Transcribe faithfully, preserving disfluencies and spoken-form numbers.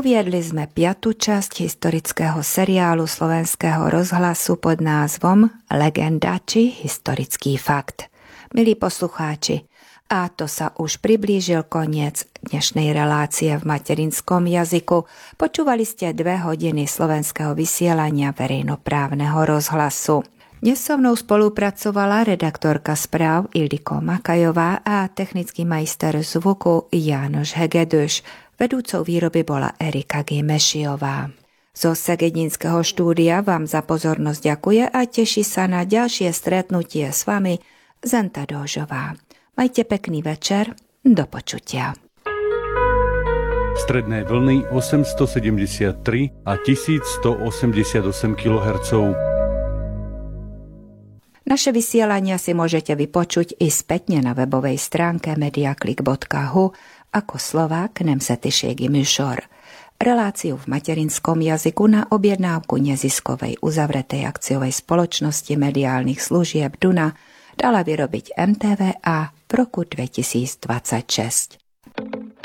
Uviedli sme piatu časť historického seriálu Slovenského rozhlasu pod názvom Legenda či historický fakt. Milí poslucháči, a to sa už priblížil koniec dnešnej relácie v materinskom jazyku. Počúvali ste dve hodiny slovenského vysielania verejnoprávneho rozhlasu. Dnes so mnou spolupracovala redaktorka správ Ildiko Makajová a technický majster zvuku Jánoš Hegedus. Vedúcou výroby bola Erika Gimešiová. Zo Segedinského štúdia vám za pozornosť ďakuje a teší sa na ďalšie stretnutie s vami Zenta Dóžová. Majte pekný večer, do počutia. Stredné vlny osemstosedemdesiattri a tisícstoosemdesiatosem kilohertzov. Naše vysielania si môžete vypočuť i spätne na webovej stránke mediaclick bodka hu ako Slovák nemzetiségi műsor. Reláciu v materinskom jazyku na objednávku neziskovej uzavretej akciovej spoločnosti mediálnych služieb Duna dala vyrobiť em té vé á v roku dvetisícdvadsaťšesť.